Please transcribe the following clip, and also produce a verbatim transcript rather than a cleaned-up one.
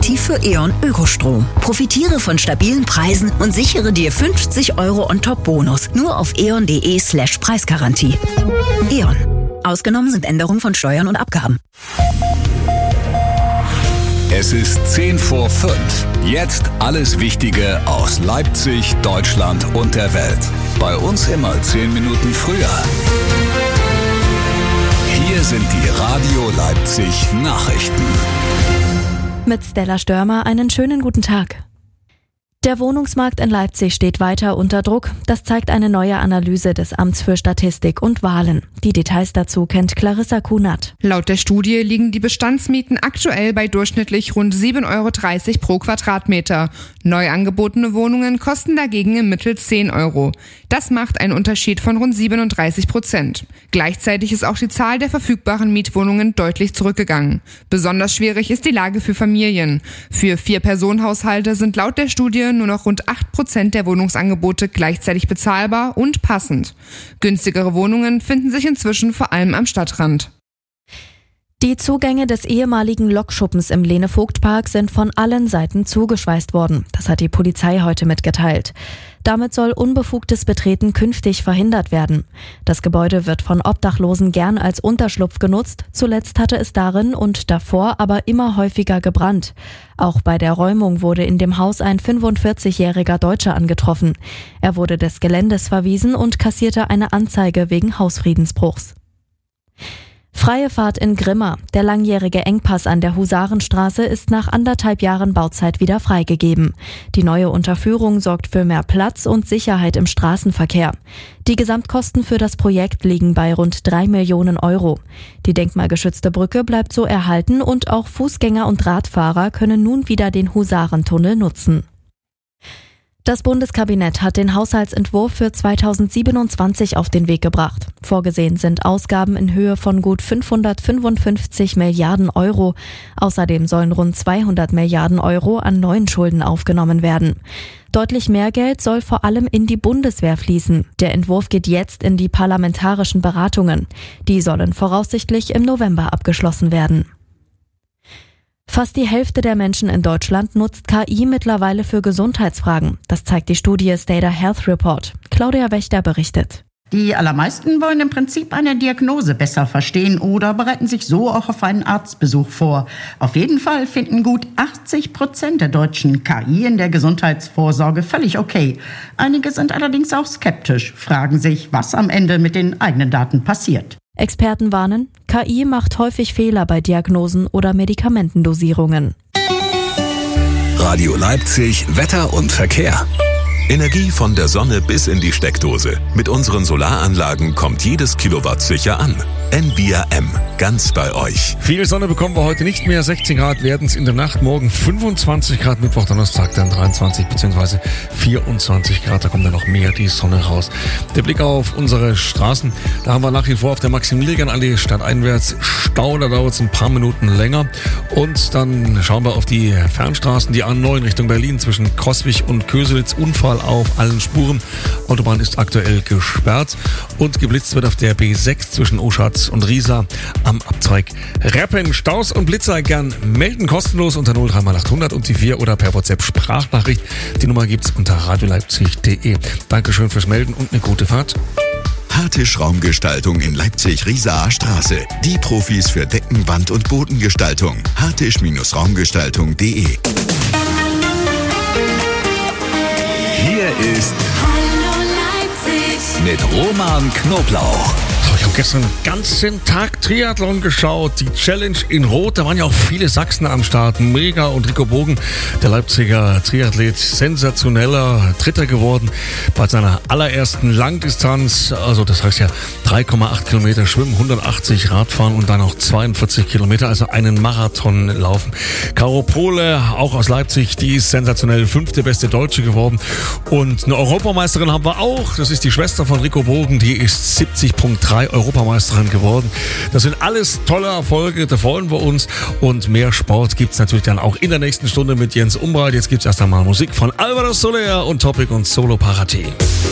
Preiskarengarantie für E.ON Ökostrom. Profitiere von stabilen Preisen und sichere dir fünfzig Euro on top Bonus. Nur auf eon.de slash Preisgarantie. E.ON. Ausgenommen sind Änderungen von Steuern und Abgaben. Es ist zehn vor fünf. Jetzt alles Wichtige aus Leipzig, Deutschland und der Welt. Bei uns immer zehn Minuten früher. Hier sind die Radio Leipzig Nachrichten. Mit Stella Störmer einen schönen guten Tag. Der Wohnungsmarkt in Leipzig steht weiter unter Druck. Das zeigt eine neue Analyse des Amts für Statistik und Wahlen. Die Details dazu kennt Clarissa Kunert. Laut der Studie liegen die Bestandsmieten aktuell bei durchschnittlich rund sieben Euro dreißig pro Quadratmeter. Neu angebotene Wohnungen kosten dagegen im Mittel zehn Euro. Das macht einen Unterschied von rund siebenunddreißig Prozent. Gleichzeitig ist auch die Zahl der verfügbaren Mietwohnungen deutlich zurückgegangen. Besonders schwierig ist die Lage für Familien. Für Vier-Personen-Haushalte sind laut der Studie nur noch rund acht Prozent der Wohnungsangebote gleichzeitig bezahlbar und passend. Günstigere Wohnungen finden sich inzwischen vor allem am Stadtrand. Die Zugänge des ehemaligen Lokschuppens im Lene-Vogt-Park sind von allen Seiten zugeschweißt worden. Das hat die Polizei heute mitgeteilt. Damit soll unbefugtes Betreten künftig verhindert werden. Das Gebäude wird von Obdachlosen gern als Unterschlupf genutzt. Zuletzt hatte es darin und davor aber immer häufiger gebrannt. Auch bei der Räumung wurde in dem Haus ein fünfundvierzigjähriger Deutscher angetroffen. Er wurde des Geländes verwiesen und kassierte eine Anzeige wegen Hausfriedensbruchs. Freie Fahrt in Grimma. Der langjährige Engpass an der Husarenstraße ist nach anderthalb Jahren Bauzeit wieder freigegeben. Die neue Unterführung sorgt für mehr Platz und Sicherheit im Straßenverkehr. Die Gesamtkosten für das Projekt liegen bei rund drei Millionen Euro. Die denkmalgeschützte Brücke bleibt so erhalten und auch Fußgänger und Radfahrer können nun wieder den Husarentunnel nutzen. Das Bundeskabinett hat den Haushaltsentwurf für zweitausendsiebenundzwanzig auf den Weg gebracht. Vorgesehen sind Ausgaben in Höhe von gut fünfhundertfünfundfünfzig Milliarden Euro. Außerdem sollen rund zweihundert Milliarden Euro an neuen Schulden aufgenommen werden. Deutlich mehr Geld soll vor allem in die Bundeswehr fließen. Der Entwurf geht jetzt in die parlamentarischen Beratungen. Die sollen voraussichtlich im November abgeschlossen werden. Fast die Hälfte der Menschen in Deutschland nutzt K I mittlerweile für Gesundheitsfragen. Das zeigt die Studie Stata Health Report. Claudia Wächter berichtet. Die allermeisten wollen im Prinzip eine Diagnose besser verstehen oder bereiten sich so auch auf einen Arztbesuch vor. Auf jeden Fall finden gut achtzig Prozent der Deutschen K I in der Gesundheitsvorsorge völlig okay. Einige sind allerdings auch skeptisch, fragen sich, was am Ende mit den eigenen Daten passiert. Experten warnen, K I macht häufig Fehler bei Diagnosen oder Medikamentendosierungen. Radio Leipzig, Wetter und Verkehr. Energie von der Sonne bis in die Steckdose. Mit unseren Solaranlagen kommt jedes Kilowatt sicher an. N B R M, ganz bei euch. Viel Sonne bekommen wir heute nicht mehr. sechzehn Grad werden es in der Nacht. Morgen fünfundzwanzig Grad, Mittwoch, Donnerstag dann dreiundzwanzig bzw. vierundzwanzig Grad. Da kommt dann noch mehr die Sonne raus. Der Blick auf unsere Straßen. Da haben wir nach wie vor auf der Maximilianallee stadteinwärts Stau. Da dauert es ein paar Minuten länger. Und dann schauen wir auf die Fernstraßen. Die A neun Richtung Berlin zwischen Coswig und Köselitz. Unfall auf allen Spuren. Autobahn ist aktuell gesperrt. Und geblitzt wird auf der B sechs zwischen Oschatz und Riesa am Abzweig Reppen. Staus und Blitzer gern melden, kostenlos unter null drei mal achthundert und die vier oder per WhatsApp Sprachnachricht. Die Nummer gibt's unter radioleipzig punkt de. Dankeschön fürs Melden und eine gute Fahrt. Hartisch Raumgestaltung in Leipzig-Riesaer Straße. Die Profis für Decken, Wand- und Bodengestaltung. hartisch-raumgestaltung punkt de. Hier ist Hallo Leipzig mit Roman Knoblauch. Ich habe gestern den ganzen Tag Triathlon geschaut, die Challenge in Rot, da waren ja auch viele Sachsen am Start, mega, und Rico Bogen, der Leipziger Triathlet, sensationeller Dritter geworden bei seiner allerersten Langdistanz, also das heißt ja drei Komma acht Kilometer schwimmen, hundertachtzig Radfahren und dann auch zweiundvierzig Kilometer, also einen Marathon laufen. Caro Pohle, auch aus Leipzig, die ist sensationell, fünfte beste Deutsche geworden, und eine Europameisterin haben wir auch, das ist die Schwester von Rico Bogen, die ist siebzig Komma drei Europameisterin geworden. Das sind alles tolle Erfolge, da freuen wir uns, und mehr Sport gibt's natürlich dann auch in der nächsten Stunde mit Jens Umbreit. Jetzt gibt's erst einmal Musik von Alvaro Soler und Topic und Solo Parati.